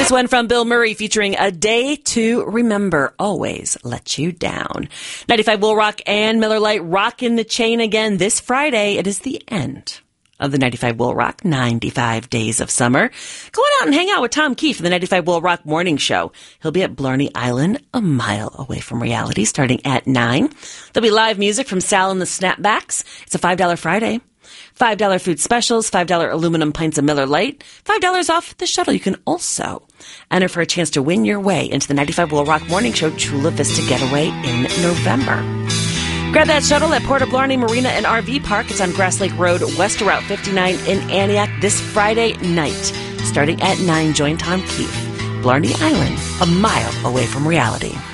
This one from Bill Murray featuring A Day to Remember, Always Let You Down. 95 Will Rock and Miller Lite rocking the chain again this Friday. It is the end of the 95 Will Rock 95 Days of Summer. Go on out and hang out with Tom Keefe for the 95 Will Rock Morning Show. He'll be at Blarney Island, a mile away from reality, starting at 9. There'll be live music from Sal and the Snapbacks. It's a $5 Friday. $5 food specials, $5 aluminum pints of Miller Lite, $5 off the shuttle. You can also enter for a chance to win your way into the 95 Will Rock Morning Show Chula Vista Getaway in November. Grab that shuttle at Port of Blarney Marina and RV Park. It's on Grass Lake Road, west of Route 59 in Antioch this Friday night. Starting at 9, join Tom Keefe. Blarney Island, a mile away from reality.